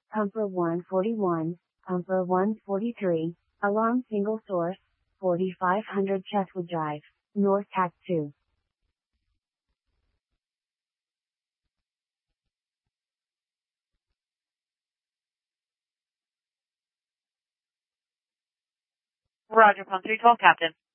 pumper 141, pumper 143, alarm single source, 4500 Cheswood Drive, North Tack 2. Roger, pump 312, Captain.